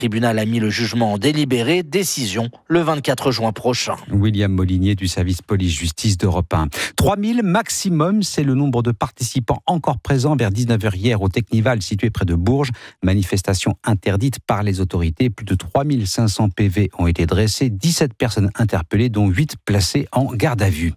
Le tribunal a mis le jugement en délibéré, décision le 24 juin prochain. William Molinier du service police-justice d'Europe 1. 3000 maximum, c'est le nombre de participants encore présents vers 19h hier au Technival situé près de Bourges. Manifestation interdite par les autorités. Plus de 3500 PV ont été dressés, 17 personnes interpellées dont 8 placées en garde à vue.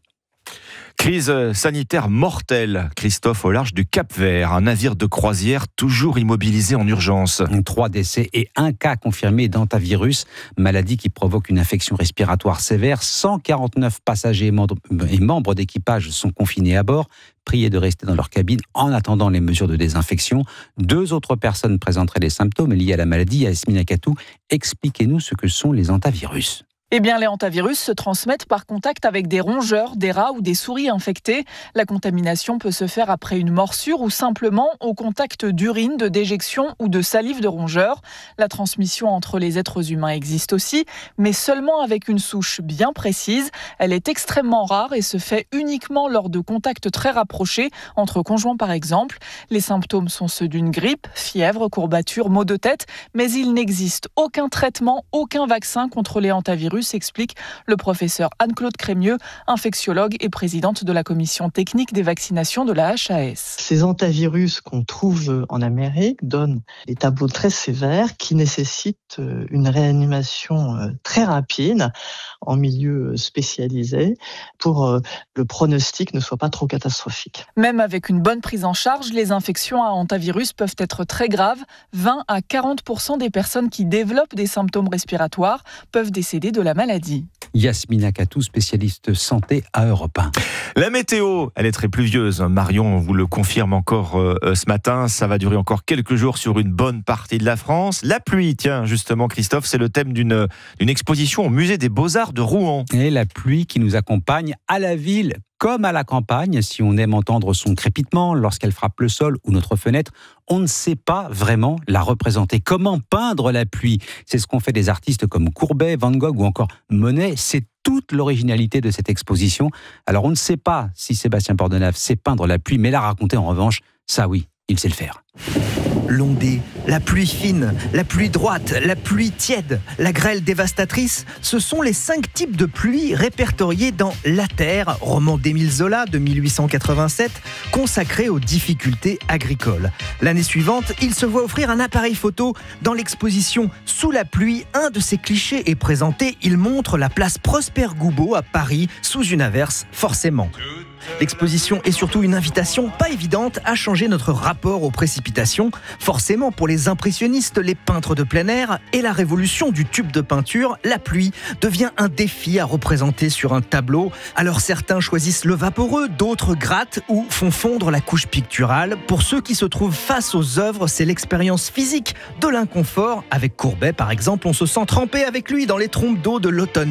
Crise sanitaire mortelle, Christophe, au large du Cap-Vert. Un navire de croisière toujours immobilisé en urgence. 3 décès et 1 cas confirmé d'hantavirus, maladie qui provoque une infection respiratoire sévère. 149 passagers et membres d'équipage sont confinés à bord, priés de rester dans leur cabine en attendant les mesures de désinfection. 2 autres personnes présenteraient des symptômes liés à la maladie. Yasmine Akatou, expliquez-nous ce que sont les hantavirus. Eh bien, les hantavirus se transmettent par contact avec des rongeurs, des rats ou des souris infectés. La contamination peut se faire après une morsure ou simplement au contact d'urine, de déjection ou de salive de rongeurs. La transmission entre les êtres humains existe aussi, mais seulement avec une souche bien précise. Elle est extrêmement rare et se fait uniquement lors de contacts très rapprochés, entre conjoints par exemple. Les symptômes sont ceux d'une grippe, fièvre, courbature, maux de tête, mais il n'existe aucun traitement, aucun vaccin contre les hantavirus, explique le professeur Anne-Claude Crémieux, infectiologue et présidente de la commission technique des vaccinations de la HAS. Ces hantavirus qu'on trouve en Amérique donnent des tableaux très sévères qui nécessitent une réanimation très rapide en milieu spécialisé pour le pronostic ne soit pas trop catastrophique. Même avec une bonne prise en charge, les infections à hantavirus peuvent être très graves. 20 à 40% des personnes qui développent des symptômes respiratoires peuvent décéder de la maladie. Yasmine Akatou, spécialiste santé à Europe 1. La météo, elle est très pluvieuse. Marion vous le confirme encore ce matin. Ça va durer encore quelques jours sur une bonne partie de la France. La pluie, tiens, justement, Christophe, c'est le thème d'une exposition au musée des Beaux-Arts de Rouen. Et la pluie qui nous accompagne à la ville comme à la campagne, si on aime entendre son crépitement lorsqu'elle frappe le sol ou notre fenêtre, on ne sait pas vraiment la représenter. Comment peindre la pluie ? C'est ce qu'ont fait des artistes comme Courbet, Van Gogh ou encore Monet. C'est toute l'originalité de cette exposition. Alors on ne sait pas si Sébastien Bordenave sait peindre la pluie, mais la raconter en revanche, ça oui, il sait le faire. L'ondée, la pluie fine, la pluie droite, la pluie tiède, la grêle dévastatrice, ce sont les 5 types de pluie répertoriés dans La Terre, roman d'Émile Zola de 1887, consacré aux difficultés agricoles. L'année suivante, il se voit offrir un appareil photo. Dans l'exposition Sous la pluie, un de ses clichés est présenté. Il montre la place Prosper Goubeau à Paris, sous une averse, forcément. L'exposition est surtout une invitation pas évidente à changer notre rapport aux précipitations. Forcément, pour les impressionnistes, les peintres de plein air et la révolution du tube de peinture, la pluie devient un défi à représenter sur un tableau. Alors certains choisissent le vaporeux, d'autres grattent ou font fondre la couche picturale. Pour ceux qui se trouvent face aux œuvres, c'est l'expérience physique de l'inconfort. Avec Courbet, par exemple, on se sent trempé avec lui dans les trompes d'eau de l'automne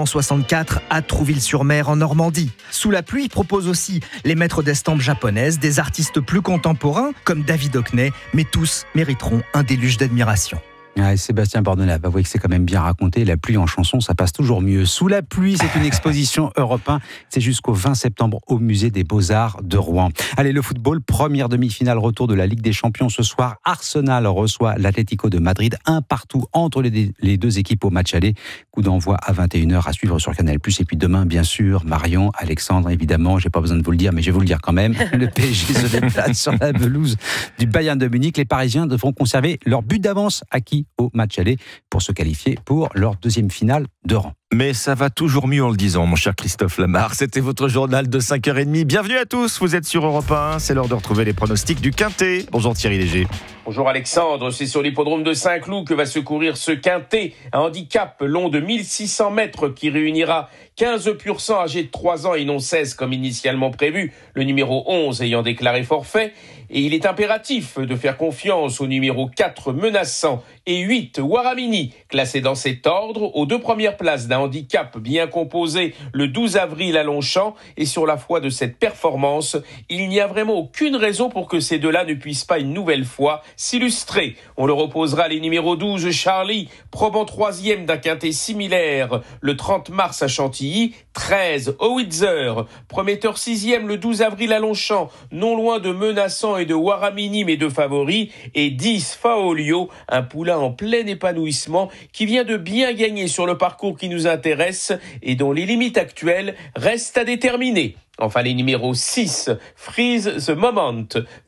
1864 à Trouville-sur-Mer en Normandie. Sous la pluie propose aussi les maîtres d'estampes japonaises, des artistes plus contemporains comme David Hockney, mais tous mériteront un déluge d'admiration. Sébastien Bordenave, avouez que c'est quand même bien raconté. La pluie en chanson, ça passe toujours mieux. Sous la pluie, c'est une exposition Europe 1. C'est jusqu'au 20 septembre au musée des Beaux-Arts de Rouen. Allez, le football, première demi-finale, retour de la Ligue des Champions ce soir. Arsenal reçoit l'Atlético de Madrid, 1-1 entre les deux équipes au match aller. Coup d'envoi à 21h à suivre sur Canal+. Et puis demain, bien sûr, Marion, Alexandre, évidemment, j'ai pas besoin de vous le dire, mais je vais vous le dire quand même. Le PSG se déplace sur la pelouse du Bayern de Munich. Les Parisiens devront conserver leur but d'avance acquis au match aller pour se qualifier pour leur deuxième finale de rang. Mais ça va toujours mieux en le disant, mon cher Christophe Lamarre. C'était votre journal de 5h30. Bienvenue à tous, vous êtes sur Europe 1. C'est l'heure de retrouver les pronostics du Quintet. Bonjour Thierry Léger. Bonjour Alexandre, c'est sur l'hippodrome de Saint-Cloud que va se courir ce Quintet. Un handicap long de 1600 mètres qui réunira 15 pur sang âgés de 3 ans et non 16 comme initialement prévu. Le numéro 11 ayant déclaré forfait. Et il est impératif de faire confiance au numéro 4 Menaçant et 8 Waramini, classé dans cet ordre aux 2 premières places d'un handicap bien composé le 12 avril à Longchamp. Et sur la foi de cette performance, il n'y a vraiment aucune raison pour que ces deux-là ne puissent pas une nouvelle fois s'illustrer. On leur opposera les numéros 12 Charlie, probant 3e d'un quintet similaire le 30 mars à Chantilly, 13 Howitzer, prometteur 6e le 12 avril à Longchamp, non loin de Menaçant et de Waramini, mes deux favoris, et 10 Faolio, un poulain en plein épanouissement qui vient de bien gagner sur le parcours qui nous intéresse et dont les limites actuelles restent à déterminer. Enfin, les numéros 6, Freeze the Moment,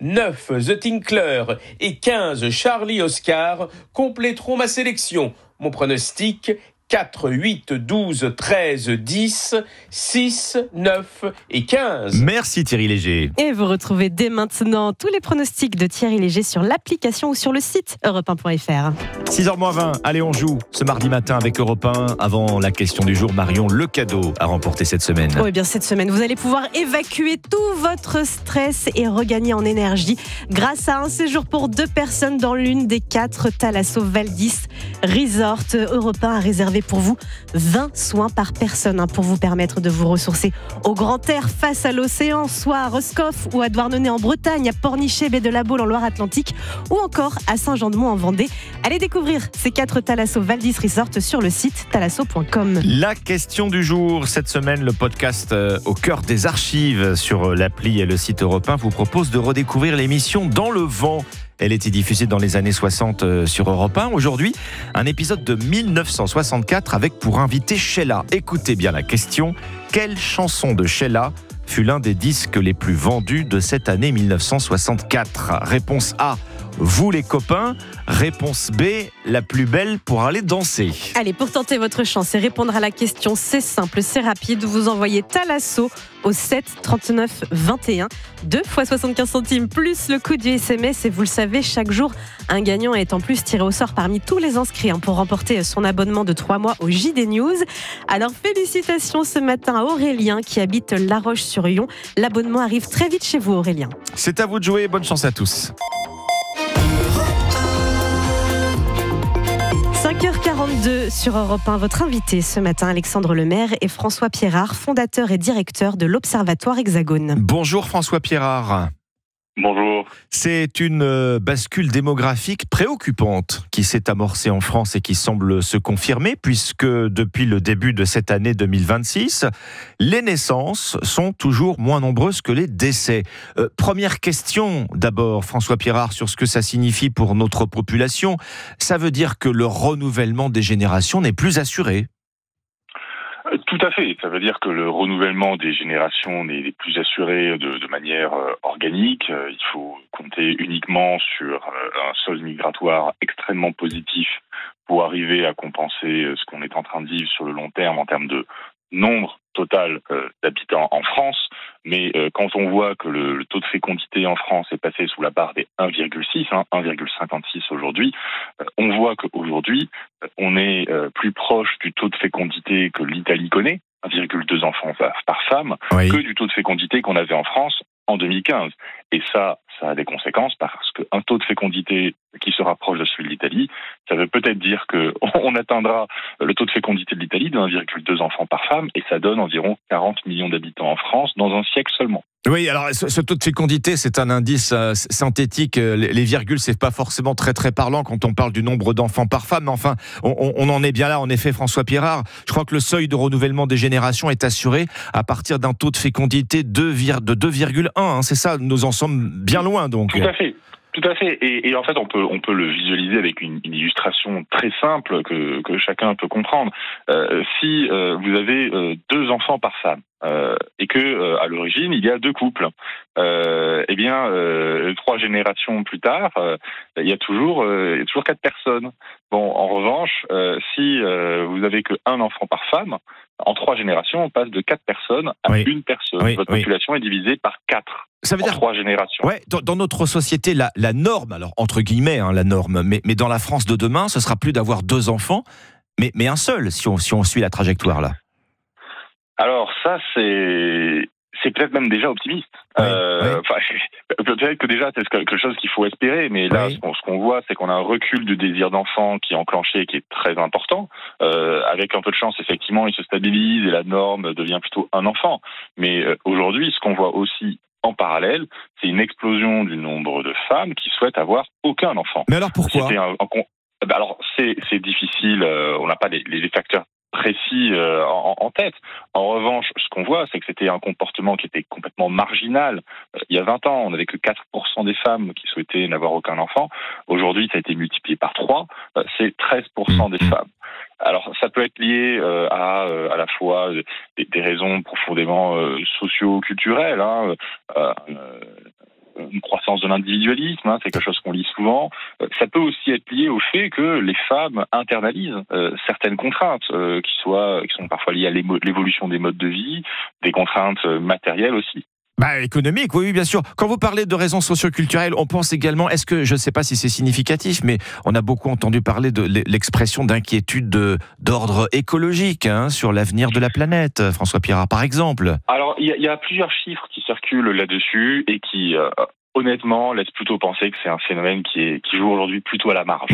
9, The Tinkler et 15, Charlie Oscar compléteront ma sélection. Mon pronostic, 4, 8, 12, 13, 10, 6, 9 et 15. Merci Thierry Léger. Et vous retrouvez dès maintenant tous les pronostics de Thierry Léger sur l'application ou sur le site europe1.fr. 6h20, allez on joue ce mardi matin avec Europe 1. Avant la question du jour, Marion, le cadeau à remporter cette semaine. Oui, bien cette semaine, vous allez pouvoir évacuer tout votre stress et regagner en énergie grâce à un séjour pour 2 personnes dans l'une des 4 Thalasso Valdis Resort. Europe 1 a réservé pour vous 20 soins par personne pour vous permettre de vous ressourcer au grand air face à l'océan, soit à Roscoff ou à Douarnenez en Bretagne, à Pornichet, baie de la Baule en Loire-Atlantique ou encore à Saint-Jean-de-Mont en Vendée. Allez découvrir ces 4 Thalasso Valdis Resort sur le site thalasso.com. La question du jour, cette semaine, le podcast au cœur des archives sur l'appli et le site Europe 1 vous propose de redécouvrir l'émission Dans le vent. Elle était diffusée dans les années 60 sur Europe 1. Aujourd'hui, un épisode de 1964 avec pour invité Sheila. Écoutez bien la question. Quelle chanson de Sheila fut l'un des disques les plus vendus de cette année 1964 ? Réponse A, Vous les copains. Réponse B, La plus belle pour aller danser. Allez, pour tenter votre chance et répondre à la question, c'est simple, c'est rapide. Vous envoyez Thalasso au 7 39 21. 2 fois 75 centimes plus le coût du SMS. Et vous le savez, chaque jour, un gagnant est en plus tiré au sort parmi tous les inscrits pour remporter son abonnement de 3 mois au JD News. Alors félicitations ce matin à Aurélien qui habite La Roche-sur-Yon. L'abonnement arrive très vite chez vous, Aurélien. C'est à vous de jouer, bonne chance à tous. 5h42 sur Europe 1, votre invité ce matin, Alexandre Lemaire et François Pierrard, fondateur et directeur de l'Observatoire Hexagone. Bonjour François Pierrard. Bonjour. C'est une bascule démographique préoccupante qui s'est amorcée en France et qui semble se confirmer puisque depuis le début de cette année 2026, les naissances sont toujours moins nombreuses que les décès. Première question d'abord, François Pierrard, sur ce que ça signifie pour notre population. Ça veut dire que le renouvellement des générations n'est plus assuré ? Tout à fait. Ça veut dire que le renouvellement des générations n'est plus assuré de manière organique. Il faut compter uniquement sur un solde migratoire extrêmement positif pour arriver à compenser ce qu'on est en train de vivre sur le long terme en termes de nombre total d'habitants en France. Mais quand on voit que le taux de fécondité en France est passé sous la barre des 1,6, 1,56 aujourd'hui, on voit qu'aujourd'hui, on est plus proche du taux de fécondité que l'Italie connaît, 1,2 enfants par femme, que du taux de fécondité qu'on avait en France en 2015. Et ça a des conséquences parce qu'un taux de fécondité qui se rapproche de celui de l'Italie, ça veut peut-être dire qu'on atteindra le taux de fécondité de l'Italie de 1,2 enfants par femme et ça donne environ 40 millions d'habitants en France dans un siècle seulement. Oui, alors ce taux de fécondité, c'est un indice synthétique. Les virgules, c'est pas forcément très très parlant quand on parle du nombre d'enfants par femme. Mais enfin, on en est bien là. En effet, François Pierrard, je crois que le seuil de renouvellement des générations est assuré à partir d'un taux de fécondité de 2,1. C'est ça, nous en sommes bien loin donc. Tout à fait. Tout à fait. Et en fait, on peut le visualiser avec une illustration très simple que chacun peut comprendre. Si vous avez 2 enfants par femme et que à l'origine il y a 2 couples, 3 générations plus tard, il y a toujours 4 personnes. Bon, en revanche, si vous avez que 1 enfant par femme, en 3 générations, on passe de 4 personnes à 1 personne. Votre population est divisée par 4. Ça veut dire 3 générations. Ouais, dans notre société, la norme, alors entre guillemets, la norme, mais dans la France de demain, ce sera plus d'avoir 2 enfants, mais un seul, si on suit la trajectoire là. Alors ça, c'est c'est peut-être même déjà optimiste. Peut-être que déjà c'est quelque chose qu'il faut espérer, mais là ce qu'on voit, c'est qu'on a un recul du désir d'enfant qui est enclenché, qui est très important. Avec un peu de chance, effectivement, il se stabilise et la norme devient plutôt un enfant. Mais aujourd'hui, ce qu'on voit aussi en parallèle, c'est une explosion du nombre de femmes qui souhaitent avoir aucun enfant. Mais alors pourquoi ? Alors c'est difficile, on n'a pas les facteurs précis en tête. En revanche, ce qu'on voit, c'est que c'était un comportement qui était complètement marginal. Il y a 20 ans, on n'avait que 4% des femmes qui souhaitaient n'avoir aucun enfant. Aujourd'hui, ça a été multiplié par 3. C'est 13% des femmes. Alors, ça peut être lié à la fois des raisons profondément socio-culturelles, une croissance de l'individualisme, c'est quelque chose qu'on lit souvent. Ça peut aussi être lié au fait que les femmes internalisent certaines contraintes qui sont parfois liées à l'évolution des modes de vie, des contraintes matérielles aussi. Économique, oui, bien sûr. Quand vous parlez de raisons socio-culturelles, on pense également, est-ce que, je ne sais pas si c'est significatif, mais on a beaucoup entendu parler de l'expression d'inquiétude d'ordre écologique sur l'avenir de la planète. François Pirard, par exemple. Alors, il y a plusieurs chiffres qui circulent là-dessus et qui... honnêtement, laisse plutôt penser que c'est un phénomène qui joue aujourd'hui plutôt à la marge.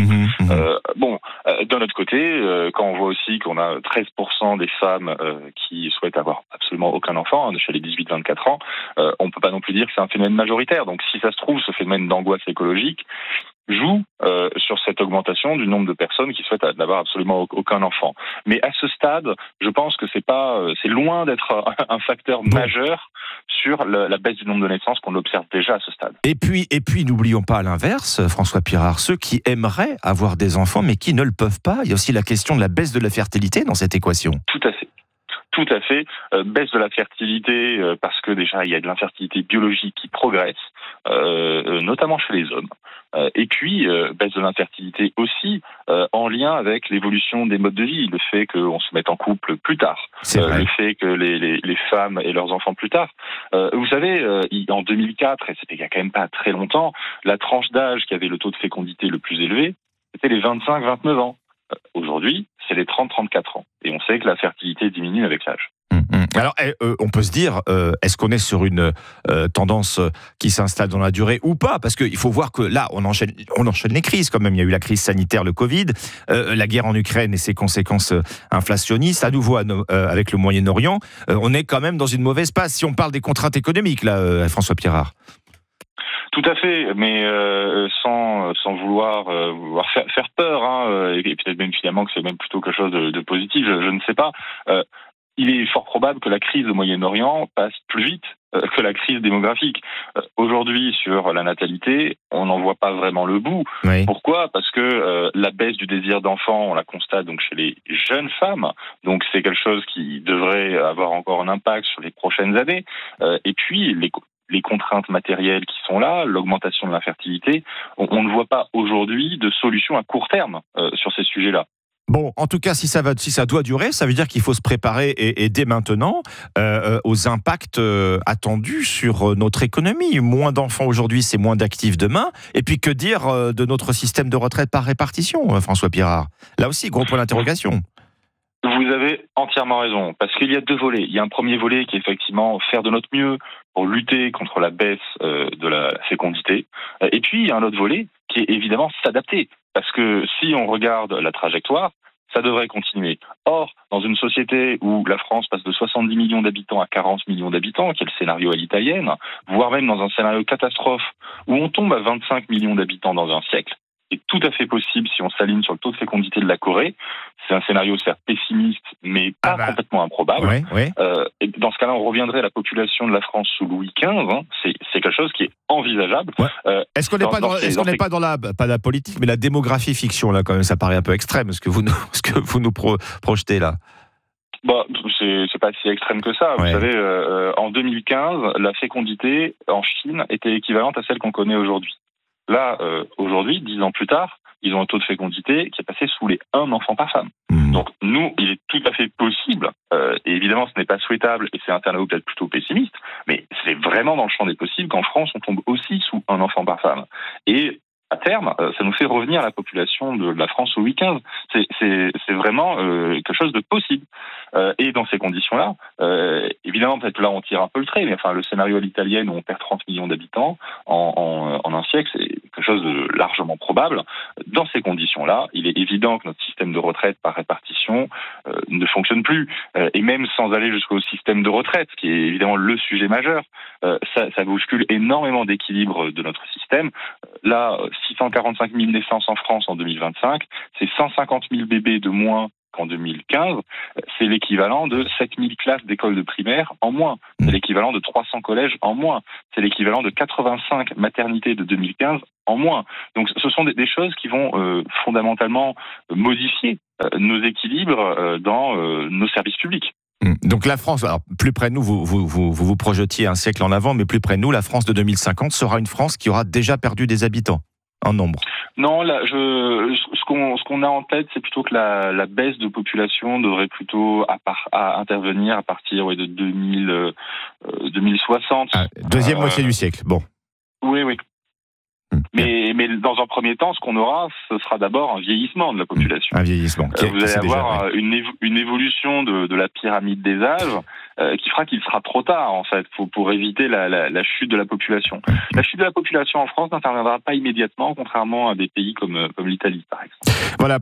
D'un autre côté, quand on voit aussi qu'on a 13% des femmes qui souhaitent avoir absolument aucun enfant, chez les 18-24 ans, on peut pas non plus dire que c'est un phénomène majoritaire. Donc si ça se trouve, ce phénomène d'angoisse écologique joue sur cette augmentation du nombre de personnes qui souhaitent n'avoir absolument aucun enfant. Mais à ce stade, je pense que c'est loin d'être un facteur majeur sur la baisse du nombre de naissances qu'on observe déjà à ce stade. Et puis n'oublions pas à l'inverse, François Pirard, ceux qui aimeraient avoir des enfants mais qui ne le peuvent pas. Il y a aussi la question de la baisse de la fertilité dans cette équation. Tout à fait. Baisse de la fertilité parce que déjà il y a de l'infertilité biologique qui progresse, notamment chez les hommes. Et puis baisse de l'infertilité aussi en lien avec l'évolution des modes de vie, le fait qu'on se mette en couple plus tard, le fait que les femmes aient leurs enfants plus tard. Vous savez, en 2004, et c'était il y a quand même pas très longtemps, la tranche d'âge qui avait le taux de fécondité le plus élevé, c'était les 25-29 ans. Aujourd'hui, c'est les 30-34 ans. Et on sait que la fertilité diminue avec l'âge. Alors, on peut se dire, est-ce qu'on est sur une tendance qui s'installe dans la durée ou pas ? Parce qu'il faut voir que là, on enchaîne les crises quand même. Il y a eu la crise sanitaire, le Covid, la guerre en Ukraine et ses conséquences inflationnistes. À nouveau, avec le Moyen-Orient, on est quand même dans une mauvaise passe. Si on parle des contraintes économiques, là, François Pirard. Tout à fait, mais sans vouloir faire peur, et peut-être même finalement que c'est même plutôt quelque chose de positif, je ne sais pas. Il est fort probable que la crise au Moyen-Orient passe plus vite que la crise démographique. Aujourd'hui, sur la natalité, on n'en voit pas vraiment le bout. Oui. Pourquoi ? Parce que la baisse du désir d'enfant, on la constate donc chez les jeunes femmes. Donc c'est quelque chose qui devrait avoir encore un impact sur les prochaines années. Et puis les contraintes matérielles qui sont là, l'augmentation de l'infertilité, on ne voit pas aujourd'hui de solution à court terme sur ces sujets-là. Bon, en tout cas, si ça doit durer, ça veut dire qu'il faut se préparer et dès maintenant aux impacts attendus sur notre économie. Moins d'enfants aujourd'hui, c'est moins d'actifs demain. Et puis que dire de notre système de retraite par répartition, François Pirard ? Là aussi, gros point d'interrogation. Vous avez entièrement raison, parce qu'il y a deux volets. Il y a un premier volet qui est effectivement faire de notre mieux pour lutter contre la baisse de la fécondité. Et puis, il y a un autre volet qui est évidemment s'adapter. Parce que si on regarde la trajectoire, ça devrait continuer. Or, dans une société où la France passe de 70 millions d'habitants à 40 millions d'habitants, qui est le scénario à l'italienne, voire même dans un scénario catastrophe où on tombe à 25 millions d'habitants dans un siècle, est tout à fait possible si on s'aligne sur le taux de fécondité de la Corée. C'est un scénario certes pessimiste, mais pas complètement improbable. Oui. Et dans ce cas-là, on reviendrait à la population de la France sous Louis XV. C'est quelque chose qui est envisageable. Ouais. Est-ce qu'on n'est pas dans la politique, mais la démographie fiction là quand même, ça paraît un peu extrême ce que vous nous projetez là. C'est pas si extrême que ça. Vous savez, en 2015, la fécondité en Chine était équivalente à celle qu'on connaît aujourd'hui. Là, aujourd'hui, 10 ans plus tard, ils ont un taux de fécondité qui est passé sous les 1 enfant par femme. Donc, nous, il est tout à fait possible, et évidemment, ce n'est pas souhaitable, et c'est un scénario peut-être plutôt pessimiste, mais c'est vraiment dans le champ des possibles qu'en France, on tombe aussi sous 1 enfant par femme. Et à terme, ça nous fait revenir à la population de la France au Louis XV. C'est vraiment quelque chose de possible. Et dans ces conditions-là, évidemment, peut-être là on tire un peu le trait, mais enfin le scénario à l'italienne où on perd 30 millions d'habitants en un siècle, c'est quelque chose de largement probable. Dans ces conditions-là, il est évident que notre système de retraite par répartition ne fonctionne plus. Et même sans aller jusqu'au système de retraite, qui est évidemment le sujet majeur, ça bouscule énormément d'équilibre de notre système. Là, 645 000 naissances en France en 2025, c'est 150 000 bébés de moins qu'en 2015, c'est l'équivalent de 7000 classes d'écoles de primaire en moins. C'est l'équivalent de 300 collèges en moins. C'est l'équivalent de 85 maternités de 2015 en moins. Donc ce sont des choses qui vont fondamentalement modifier nos équilibres dans nos services publics. Donc la France, alors plus près de nous, vous projetiez un siècle en avant, mais plus près de nous, la France de 2050 sera une France qui aura déjà perdu des habitants en nombre. Non, là, ce qu'on a en tête, c'est plutôt que la baisse de population devrait plutôt intervenir à partir de 2060. Deuxième moitié du siècle, bon. Oui. Mais dans un premier temps, ce qu'on aura, ce sera d'abord un vieillissement de la population. Un vieillissement. Vous allez avoir une évolution de la pyramide des âges qui fera qu'il sera trop tard, en fait, pour éviter la chute de la population. La chute de la population en France n'interviendra pas immédiatement, contrairement à des pays comme l'Italie, par exemple. Voilà,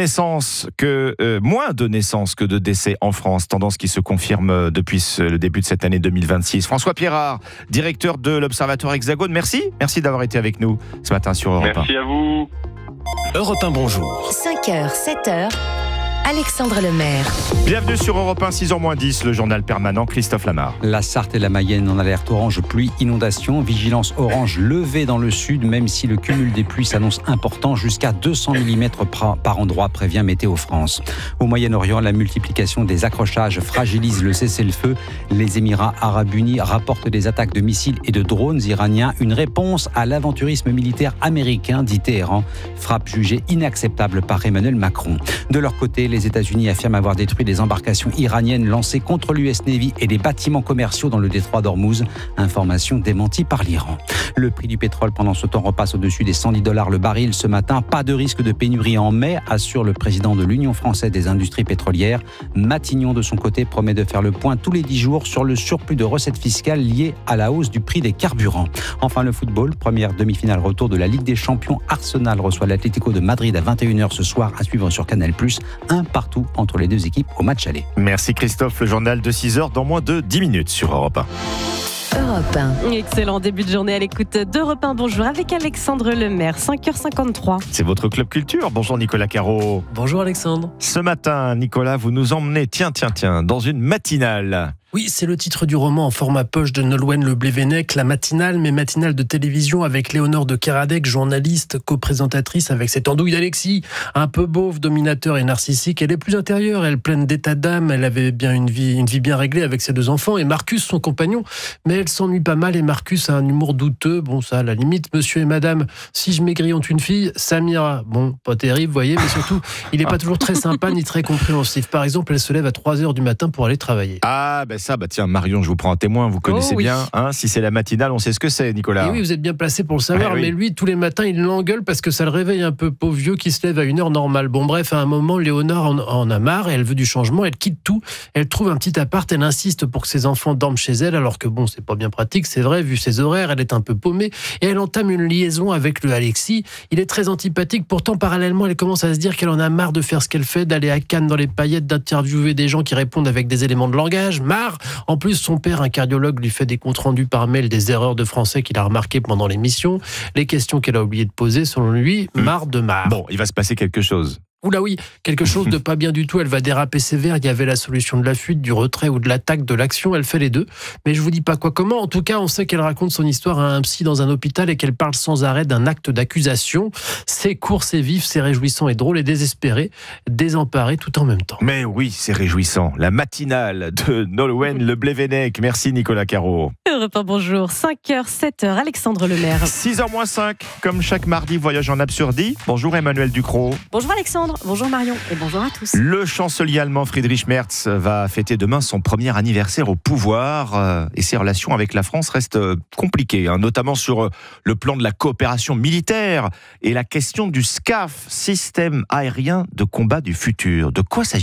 moins de naissances que de décès en France, tendance qui se confirme depuis le début de cette année 2026. François Pierrard, directeur de l'Observatoire Hexagone, merci d'avoir été avec nous ce matin sur Europe 1. Merci à vous. Europe 1, bonjour. 5h, 7h, Alexandre Lemaire. Bienvenue sur Europe 1, 6h-10, le journal permanent Christophe Lamar. La Sarthe et la Mayenne en alerte orange pluie inondation, vigilance orange levée dans le sud, même si le cumul des pluies s'annonce important, jusqu'à 200 mm par endroit, prévient Météo France. Au Moyen-Orient, la multiplication des accrochages fragilise le cessez-le-feu. Les Émirats arabes unis rapportent des attaques de missiles et de drones iraniens, une réponse à l'aventurisme militaire américain, dit Téhéran, frappe jugée inacceptable par Emmanuel Macron. De leur côté, les États-Unis affirment avoir détruit des embarcations iraniennes lancées contre l'US Navy et des bâtiments commerciaux dans le détroit d'Ormuz. Information démentie par l'Iran. Le prix du pétrole pendant ce temps repasse au-dessus des $110 le baril ce matin. Pas de risque de pénurie en mai, assure le président de l'Union française des industries pétrolières. Matignon, de son côté, promet de faire le point tous les 10 jours sur le surplus de recettes fiscales liées à la hausse du prix des carburants. Enfin, le football, première demi-finale retour de la Ligue des Champions. Arsenal reçoit l'Atlético de Madrid à 21h ce soir, à suivre sur Canal+. Un partout entre les deux équipes au match aller. Merci Christophe, le journal de 6h dans moins de 10 minutes sur Europe 1. Europe 1. Excellent début de journée à l'écoute d'Europe 1. Bonjour avec Alexandre Lemaire, 5h53. C'est votre Club Culture. Bonjour Nicolas Caro. Bonjour Alexandre. Ce matin, Nicolas, vous nous emmenez, tiens, dans une matinale. Oui, c'est le titre du roman en format poche de Nolwenn Le Blévenec, La matinale, mais matinale de télévision avec Léonore de Keradec, journaliste, co-présentatrice avec cette andouille d'Alexis, un peu beauf, dominateur et narcissique. Elle est plus intérieure, elle pleine d'état d'âme, elle avait bien une vie bien réglée avec ses 2 enfants et Marcus, son compagnon, mais elle s'ennuie pas mal et Marcus a un humour douteux. Bon, ça, à la limite, monsieur et madame, si je maigris ont une fille, Samira, bon, pas terrible, vous voyez, mais surtout, il est pas toujours très sympa ni très compréhensif. Par exemple, elle se lève à 3h du matin pour aller travailler. Ah, tiens, Marion, je vous prends un témoin, vous connaissez bien, hein, si c'est la matinale, on sait ce que c'est, Nicolas. Et oui, vous êtes bien placé pour le savoir, mais lui, tous les matins, il l'engueule parce que ça le réveille un peu, pauvre vieux qui se lève à une heure normale. Bon, bref, à un moment, Léonore en a marre et elle veut du changement, elle quitte tout, elle trouve un petit appart, elle insiste pour que ses enfants dorment chez elle, alors que bon, c'est pas bien pratique, c'est vrai, vu ses horaires, elle est un peu paumée, et elle entame une liaison avec le Alexis. Il est très antipathique, pourtant, parallèlement, elle commence à se dire qu'elle en a marre de faire ce qu'elle fait, d'aller à Cannes dans les paillettes, d'interviewer des gens qui répondent avec des éléments de langage, marre. En plus, son père, un cardiologue, lui fait des comptes rendus par mail des erreurs de français qu'il a remarquées pendant l'émission. Les questions qu'elle a oublié de poser, selon lui, marre. Bon, il va se passer quelque chose. Oula oui, quelque chose de pas bien du tout, elle va déraper sévère, il y avait la solution de la fuite, du retrait ou de l'attaque, de l'action, elle fait les deux. Mais je vous dis pas quoi comment, en tout cas on sait qu'elle raconte son histoire à un psy dans un hôpital et qu'elle parle sans arrêt d'un acte d'accusation. C'est court, c'est vif, c'est réjouissant et drôle et désespéré, désemparé tout en même temps. Mais oui, c'est réjouissant. La matinale de Nolwenn Le Blévenec. Merci Nicolas Caro. Europe 1, bonjour, 5h, 7h, Alexandre Lemaire. 6h-5, comme chaque mardi, voyage en absurdie. Bonjour Emmanuel Ducrot. Bonjour Alexandre. Bonjour Marion et bonjour à tous. Le chancelier allemand Friedrich Merz va fêter demain son premier anniversaire au pouvoir et ses relations avec la France restent compliquées, notamment sur le plan de la coopération militaire et la question du SCAF, système aérien de combat du futur. De quoi s'agit-il ?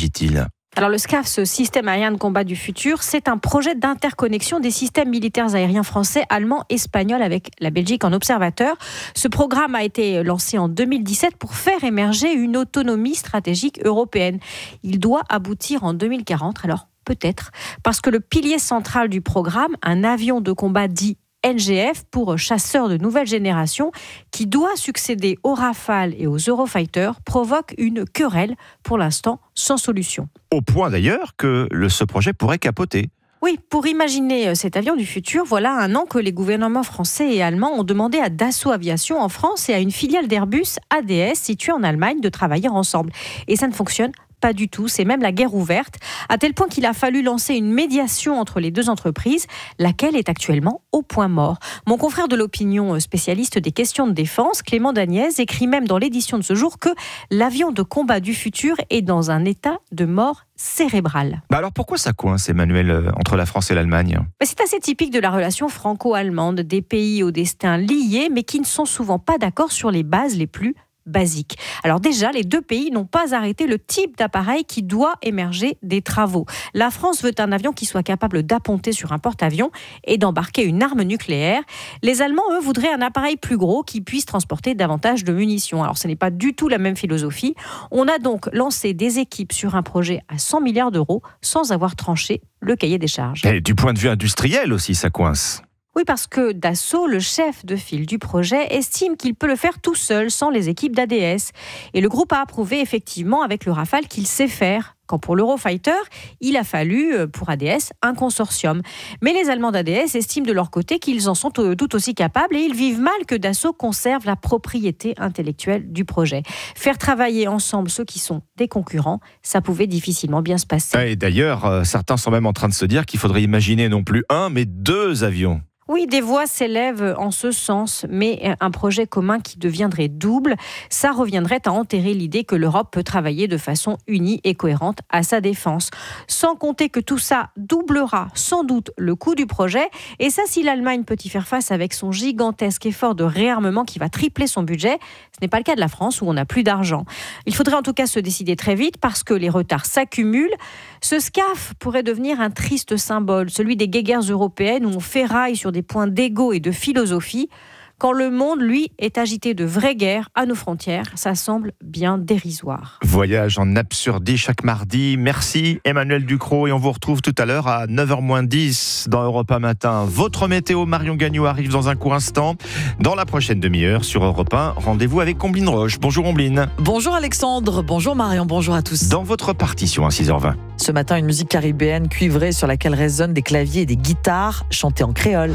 Alors le SCAF, ce système aérien de combat du futur, c'est un projet d'interconnexion des systèmes militaires aériens français, allemands, espagnols avec la Belgique en observateur. Ce programme a été lancé en 2017 pour faire émerger une autonomie stratégique européenne. Il doit aboutir en 2040, alors peut-être, parce que le pilier central du programme, un avion de combat dit NGF pour chasseurs de nouvelle génération qui doit succéder aux Rafales et aux Eurofighter provoque une querelle pour l'instant sans solution. Au point d'ailleurs que ce projet pourrait capoter. Oui, pour imaginer cet avion du futur, voilà 1 an que les gouvernements français et allemands ont demandé à Dassault Aviation en France et à une filiale d'Airbus, ADS, située en Allemagne, de travailler ensemble. Et ça ne fonctionne pas du tout, c'est même la guerre ouverte, à tel point qu'il a fallu lancer une médiation entre les 2 entreprises, laquelle est actuellement au point mort. Mon confrère de l'opinion, spécialiste des questions de défense, Clément Dagnès, écrit même dans l'édition de ce jour que l'avion de combat du futur est dans un état de mort cérébrale. Alors pourquoi ça coince, Emmanuel, entre la France et l'Allemagne ? C'est assez typique de la relation franco-allemande, des pays au destin liés, mais qui ne sont souvent pas d'accord sur les bases les plus basique. Alors déjà, les 2 pays n'ont pas arrêté le type d'appareil qui doit émerger des travaux. La France veut un avion qui soit capable d'apponter sur un porte-avions et d'embarquer une arme nucléaire. Les Allemands, eux, voudraient un appareil plus gros qui puisse transporter davantage de munitions. Alors ce n'est pas du tout la même philosophie. On a donc lancé des équipes sur un projet à 100 milliards d'euros sans avoir tranché le cahier des charges. Et du point de vue industriel aussi, ça coince. Oui, parce que Dassault, le chef de file du projet, estime qu'il peut le faire tout seul, sans les équipes d'ADS. Et le groupe a approuvé effectivement avec le Rafale qu'il sait faire. Quand pour l'Eurofighter, il a fallu, pour ADS, un consortium. Mais les Allemands d'ADS estiment de leur côté qu'ils en sont tout aussi capables et ils vivent mal que Dassault conserve la propriété intellectuelle du projet. Faire travailler ensemble ceux qui sont des concurrents, ça pouvait difficilement bien se passer. Et d'ailleurs, certains sont même en train de se dire qu'il faudrait imaginer non plus 1, mais 2 avions. Oui, des voix s'élèvent en ce sens, mais un projet commun qui deviendrait double, ça reviendrait à enterrer l'idée que l'Europe peut travailler de façon unie et cohérente à sa défense. Sans compter que tout ça doublera sans doute le coût du projet, et ça, si l'Allemagne peut y faire face avec son gigantesque effort de réarmement qui va tripler son budget, ce n'est pas le cas de la France où on n'a plus d'argent. Il faudrait en tout cas se décider très vite parce que les retards s'accumulent. Ce SCAF pourrait devenir un triste symbole, celui des guéguerres européennes où on ferraille sur des points d'ego et de philosophie, quand le monde, lui, est agité de vraies guerres à nos frontières. Ça semble bien dérisoire. Voyage en absurdie chaque mardi. Merci Emmanuel Ducrot et on vous retrouve tout à l'heure à 9h-10 dans Europe 1 Matin. Votre météo, Marion Gagnon arrive dans un court instant. Dans la prochaine demi-heure sur Europe 1, rendez-vous avec Omblin Roche. Bonjour Omblin. Bonjour Alexandre, bonjour Marion, bonjour à tous. Dans votre partition à 6h20. Ce matin, une musique caribéenne cuivrée sur laquelle résonnent des claviers et des guitares chantées en créole.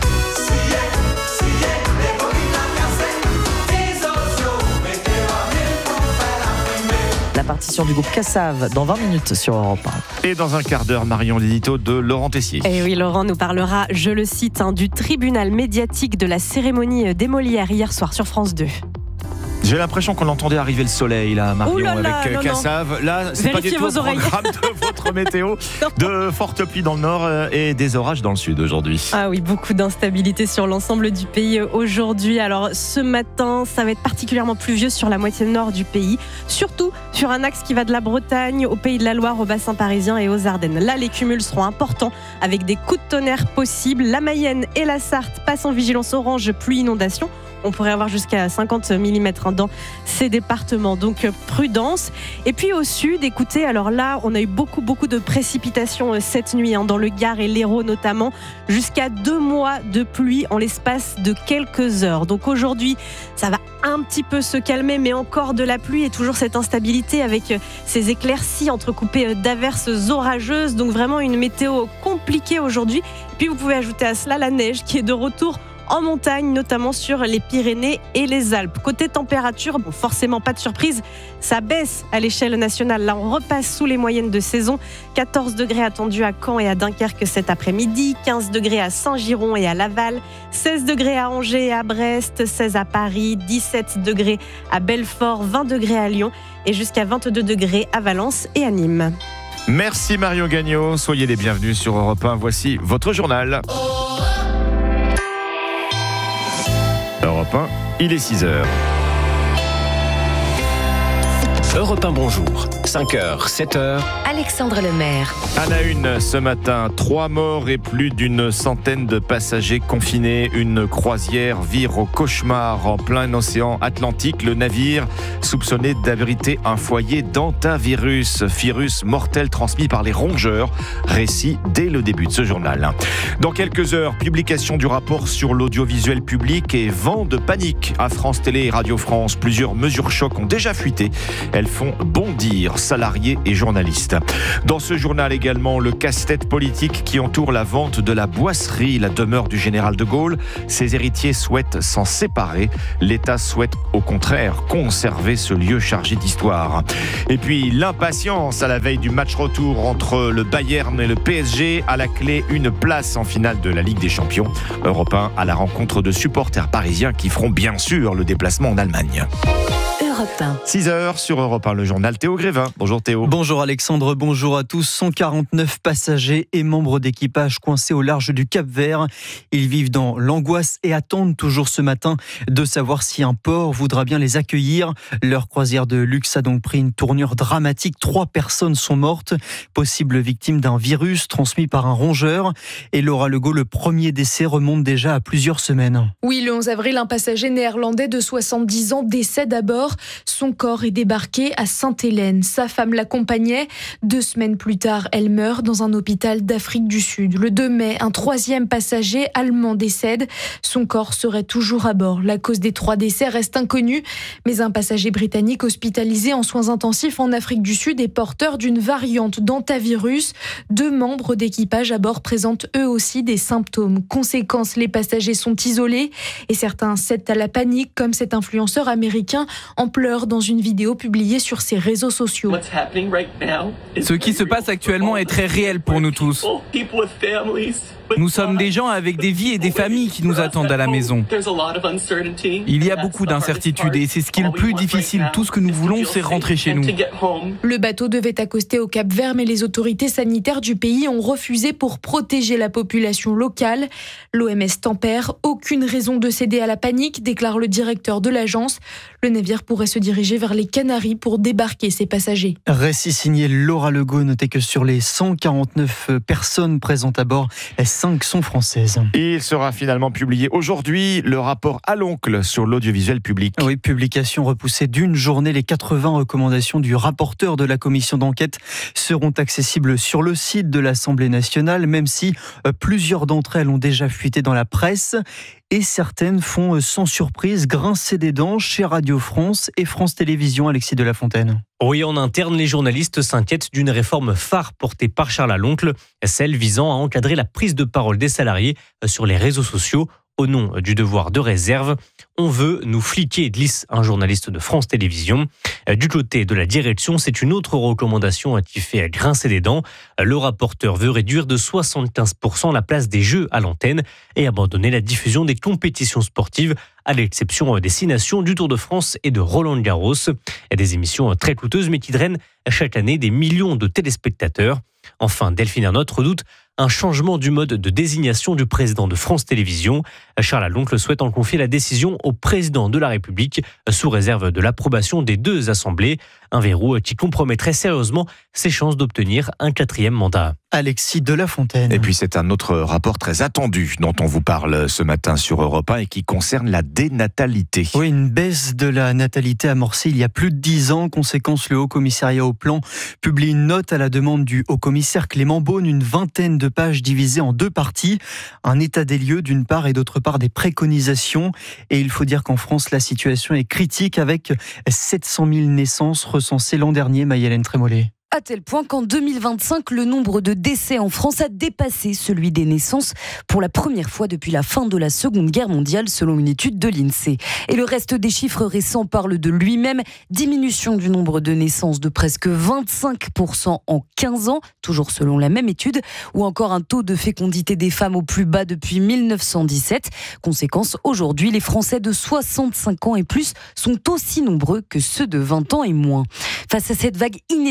La partition du groupe Cassav dans 20 minutes sur Europe 1. Et dans un quart d'heure, Marion, l'édito de Laurent Tessier. Et oui, Laurent nous parlera, je le cite, du tribunal médiatique de la cérémonie des Molières hier soir sur France 2. J'ai l'impression qu'on entendait arriver le soleil, là, Marion, avec Cassav. Là, c'est pas du tout le programme de votre météo. De fortes pluies dans le nord et des orages dans le sud aujourd'hui. Ah oui, beaucoup d'instabilité sur l'ensemble du pays aujourd'hui. Alors, ce matin, ça va être particulièrement pluvieux sur la moitié nord du pays. Surtout sur un axe qui va de la Bretagne au Pays de la Loire, au bassin parisien et aux Ardennes. Là, les cumuls seront importants avec des coups de tonnerre possibles. La Mayenne et la Sarthe passent en vigilance orange pluie-inondation. On pourrait avoir jusqu'à 50 mm dans ces départements, donc prudence. Et puis au sud, écoutez, alors là, on a eu beaucoup de précipitations cette nuit, dans le Gard et l'Hérault notamment, jusqu'à 2 mois de pluie en l'espace de quelques heures. Donc aujourd'hui, ça va un petit peu se calmer, mais encore de la pluie et toujours cette instabilité avec ces éclaircies entrecoupées d'averses orageuses. Donc vraiment une météo compliquée aujourd'hui. Et puis vous pouvez ajouter à cela la neige qui est de retour en montagne, notamment sur les Pyrénées et les Alpes. Côté température, bon, forcément pas de surprise, ça baisse à l'échelle nationale. Là, on repasse sous les moyennes de saison. 14 degrés attendus à Caen et à Dunkerque cet après-midi, 15 degrés à Saint-Giron et à Laval, 16 degrés à Angers et à Brest, 16 à Paris, 17 degrés à Belfort, 20 degrés à Lyon et jusqu'à 22 degrés à Valence et à Nîmes. Merci Marion Gagnon, soyez les bienvenus sur Europe 1. Voici votre journal. Europe 1, il est 6h. Europe 1, bonjour. 5h, 7h. Alexandre Lemaire. À la une ce matin, 3 morts et plus d'une centaine de passagers confinés. Une croisière vire au cauchemar en plein océan Atlantique. Le navire soupçonné d'abriter un foyer d'hantavirus, virus mortel transmis par les rongeurs. Récit dès le début de ce journal. Dans quelques heures, publication du rapport sur l'audiovisuel public et vent de panique à France Télé et Radio France. Plusieurs mesures chocs ont déjà fuité. Elles font bondir salariés et journalistes. Dans ce journal également, le casse-tête politique qui entoure la vente de la Boisserie, la demeure du général de Gaulle. Ses héritiers souhaitent s'en séparer. L'État souhaite au contraire conserver ce lieu chargé d'histoire. Et puis l'impatience à la veille du match retour entre le Bayern et le PSG. À la clé, une place en finale de la Ligue des Champions. Europe 1 à la rencontre de supporters parisiens qui feront bien sûr le déplacement en Allemagne. 6h sur Europe 1, le journal Théo Grévin. Bonjour Théo. Bonjour Alexandre, bonjour à tous. 149 passagers et membres d'équipage coincés au large du Cap-Vert. Ils vivent dans l'angoisse et attendent toujours ce matin de savoir si un port voudra bien les accueillir. Leur croisière de luxe a donc pris une tournure dramatique. 3 personnes sont mortes, possibles victimes d'un virus transmis par un rongeur. Et Laura Legault, le premier décès remonte déjà à plusieurs semaines. Oui, le 11 avril, un passager néerlandais de 70 ans décède à bord. Son corps est débarqué à Sainte-Hélène. Sa femme l'accompagnait. 2 semaines plus tard, elle meurt dans un hôpital d'Afrique du Sud. Le 2 mai, un 3e passager allemand décède. Son corps serait toujours à bord. La cause des 3 décès reste inconnue. Mais un passager britannique hospitalisé en soins intensifs en Afrique du Sud est porteur d'une variante d'hantavirus. 2 membres d'équipage à bord présentent eux aussi des symptômes. Conséquence, les passagers sont isolés et certains cèdent à la panique, comme cet influenceur américain en pleure dans une vidéo publiée sur ses réseaux sociaux. Ce qui se passe actuellement est très réel pour nous tous. Nous sommes des gens avec des vies et des familles qui nous attendent à la maison. Il y a beaucoup d'incertitudes et c'est ce qui est le plus difficile. Tout ce que nous voulons, c'est rentrer chez nous. Le bateau devait accoster au Cap-Vert, mais les autorités sanitaires du pays ont refusé pour protéger la population locale. L'OMS tempère. Aucune raison de céder à la panique, déclare le directeur de l'agence. Le navire pourrait se diriger vers les Canaries pour débarquer ses passagers. Récit signé Laura Legault. Notez que sur les 149 personnes présentes à bord, 5 sont françaises. Il sera finalement publié aujourd'hui le rapport à l'oncle sur l'audiovisuel public. Oui, publication repoussée d'1 journée. Les 80 recommandations du rapporteur de la commission d'enquête seront accessibles sur le site de l'Assemblée nationale, même si plusieurs d'entre elles ont déjà fuité dans la presse. Et certaines font sans surprise grincer des dents chez Radio France et France Télévisions. Alexis de la Fontaine. Oui, en interne, les journalistes s'inquiètent d'une réforme phare portée par Charles Aloncle, celle visant à encadrer la prise de parole des salariés sur les réseaux sociaux. Au nom du devoir de réserve, on veut nous fliquer, glisse un journaliste de France Télévisions. Du côté de la direction, c'est une autre recommandation qui fait grincer des dents. Le rapporteur veut réduire de 75% la place des jeux à l'antenne et abandonner la diffusion des compétitions sportives, à l'exception des 6 nations, du Tour de France et de Roland-Garros. Des émissions très coûteuses mais qui drainent chaque année des millions de téléspectateurs. Enfin, Delphine Ernotte redoute un changement du mode de désignation du président de France Télévisions. Charles Aloncle souhaite en confier la décision au président de la République sous réserve de l'approbation des 2 assemblées. Un verrou qui compromettrait sérieusement ses chances d'obtenir un 4e mandat. Alexis de la Fontaine. Et puis c'est un autre rapport très attendu dont on vous parle ce matin sur Europe 1 et qui concerne la dénatalité. Oui, une baisse de la natalité amorcée il y a plus de 10 ans. Conséquence, le Haut Commissariat au Plan publie une note à la demande du Haut Commissaire Clément Beaune, une 20aine de pages divisées en 2 parties. Un état des lieux d'une part et d'autre part des préconisations. Et il faut dire qu'en France, la situation est critique avec 700 000 naissances recensées l'an dernier, Maï-Hélène Trémollet. À tel point qu'en 2025, le nombre de décès en France a dépassé celui des naissances pour la première fois depuis la fin de la Seconde Guerre mondiale, selon une étude de l'INSEE. Et le reste des chiffres récents parle de lui-même. Diminution du nombre de naissances de presque 25% en 15 ans, toujours selon la même étude, ou encore un taux de fécondité des femmes au plus bas depuis 1917. Conséquence, aujourd'hui, les Français de 65 ans et plus sont aussi nombreux que ceux de 20 ans et moins. Face à cette vague inédite de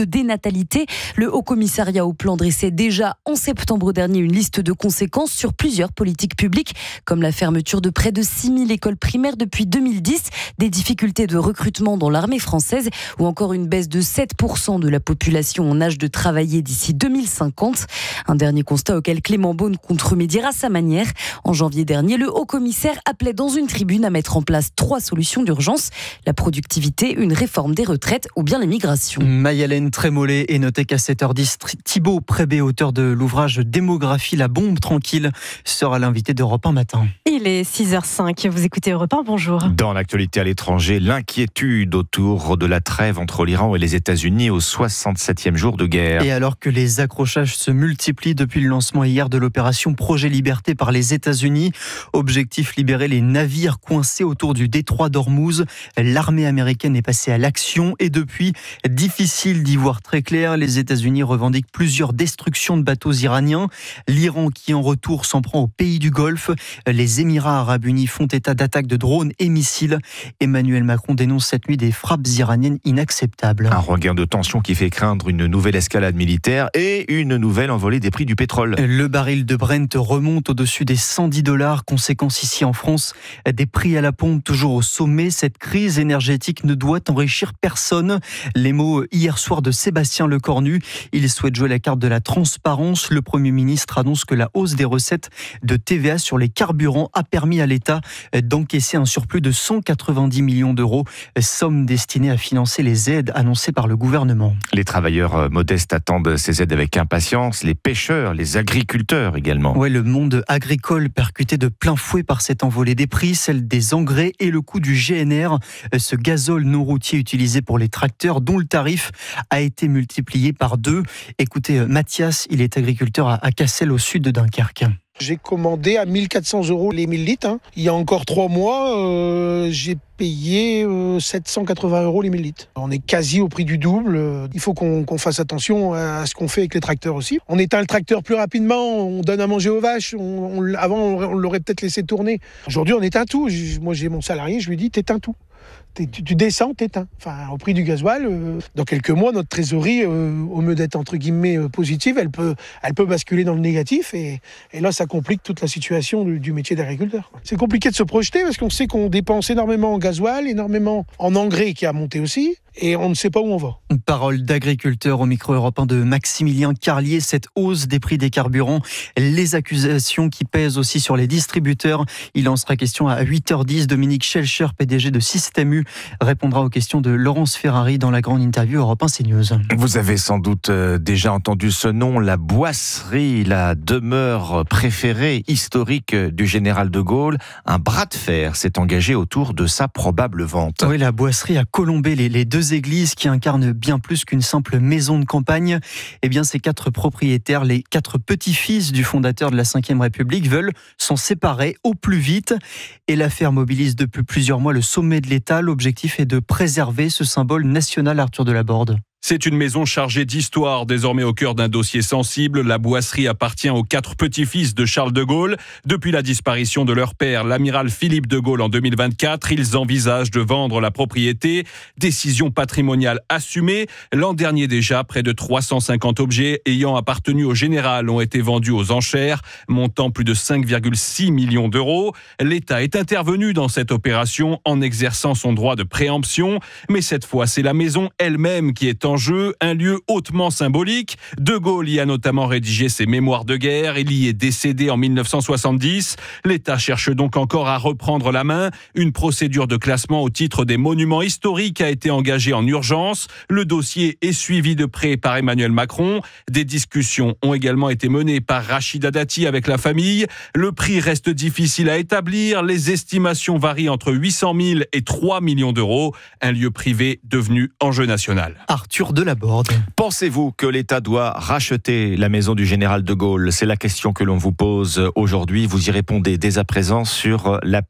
dénatalité. Le Haut-Commissariat au plan dressait déjà en septembre dernier une liste de conséquences sur plusieurs politiques publiques, comme la fermeture de près de 6000 écoles primaires depuis 2010, des difficultés de recrutement dans l'armée française ou encore une baisse de 7% de la population en âge de travailler d'ici 2050. Un dernier constat auquel Clément Beaune compte remédier à sa manière. En janvier dernier, le haut-commissaire appelait dans une tribune à mettre en place 3 solutions d'urgence: la productivité, une réforme des retraites ou bien l'immigration. Maï-Hélène Trémollet est notée qu'à 7h10, Thibaut Prébé, auteur de l'ouvrage Démographie, la bombe tranquille, sera l'invité d'Europe 1 matin. Il est 6h05, vous écoutez Europe 1, bonjour. Dans l'actualité à l'étranger, l'inquiétude autour de la trêve entre l'Iran et les États-Unis au 67e jour de guerre. Et alors que les accrochages se multiplient depuis le lancement hier de l'opération Projet Liberté par les États-Unis, objectif libérer les navires coincés autour du détroit d'Ormuz, l'armée américaine est passée à l'action et depuis, difficile d'y voir très clair. Les États-Unis revendiquent plusieurs destructions de bateaux iraniens. L'Iran qui en retour s'en prend aux pays du Golfe. Les Émirats arabes unis font état d'attaques de drones et missiles. Emmanuel Macron dénonce cette nuit des frappes iraniennes inacceptables. Un regain de tension qui fait craindre une nouvelle escalade militaire et une nouvelle envolée des prix du pétrole. Le baril de Brent remonte au-dessus des $110. Conséquence ici en France, des prix à la pompe toujours au sommet. Cette crise énergétique ne doit enrichir personne. Les mots hier soir de Sébastien Lecornu. Il souhaite jouer la carte de la transparence. Le Premier ministre annonce que la hausse des recettes de TVA sur les carburants a permis à l'État d'encaisser un surplus de 190 millions d'euros, somme destinée à financer les aides annoncées par le gouvernement. Les travailleurs modestes attendent ces aides avec impatience, les pêcheurs, les agriculteurs également. Ouais, le monde agricole percuté de plein fouet par cette envolée des prix, celle des engrais et le coût du GNR, ce gazole non routier utilisé pour les tracteurs dont le tarif a été multiplié par 2. Écoutez, Mathias, il est agriculteur à Cassel au sud de Dunkerque. J'ai commandé à 1400 € les 1000 litres. Il y a encore 3 mois, j'ai payé 780 € les 1000 litres. On est quasi au prix du double. Il faut qu'on fasse attention à ce qu'on fait avec les tracteurs aussi. On éteint le tracteur plus rapidement, on donne à manger aux vaches. Avant, on l'aurait peut-être laissé tourner. Aujourd'hui, on éteint tout. Moi, j'ai mon salarié, je lui dis, t'éteins tout. Tu descends, t'éteins. Enfin, au prix du gasoil, dans quelques mois, notre trésorerie, au mieux d'être entre guillemets positive, elle peut basculer dans le négatif et là, ça complique toute la situation du métier d'agriculteur. C'est compliqué de se projeter parce qu'on sait qu'on dépense énormément en gasoil, énormément en engrais qui a monté aussi. Et on ne sait pas où on va. Parole d'agriculteur au micro européen de Maximilien Carlier. Cette hausse des prix des carburants, les accusations qui pèsent aussi sur les distributeurs. Il en sera question à 8h10. Dominique Schelcher, PDG de Système U, répondra aux questions de Laurence Ferrari dans la grande interview Europe 1 CNews. Vous avez sans doute déjà entendu ce nom, la Boisserie, la demeure préférée historique du général de Gaulle. Un bras de fer s'est engagé autour de sa probable vente. Oui, la Boisserie à Colombey, les deux églises qui incarnent bien plus qu'une simple maison de campagne. Eh bien, ces 4 propriétaires, les 4 petits-fils du fondateur de la Ve République, veulent s'en séparer au plus vite. Et l'affaire mobilise depuis plusieurs mois le sommet de l'État. L'objectif est de préserver ce symbole national, Arthur Delaborde. C'est une maison chargée d'histoire, désormais au cœur d'un dossier sensible. La Boisserie appartient aux 4 petits-fils de Charles de Gaulle. Depuis la disparition de leur père, l'amiral Philippe de Gaulle en 2024, ils envisagent de vendre la propriété. Décision patrimoniale assumée. L'an dernier déjà, près de 350 objets ayant appartenu au général ont été vendus aux enchères, montant plus de 5,6 millions d'euros. L'État est intervenu dans cette opération en exerçant son droit de préemption. Mais cette fois, c'est la maison elle-même qui est en jeu, un lieu hautement symbolique. De Gaulle y a notamment rédigé ses mémoires de guerre. Il y est décédé en 1970. L'État cherche donc encore à reprendre la main. Une procédure de classement au titre des monuments historiques a été engagée en urgence. Le dossier est suivi de près par Emmanuel Macron. Des discussions ont également été menées par Rachida Dati avec la famille. Le prix reste difficile à établir. Les estimations varient entre 800 000 et 3 millions d'euros. Un lieu privé devenu enjeu national. Arthur Delaborde. Pensez-vous que l'État doit racheter la maison du général de Gaulle ? C'est la question que l'on vous pose aujourd'hui. Vous y répondez dès à présent sur l'appli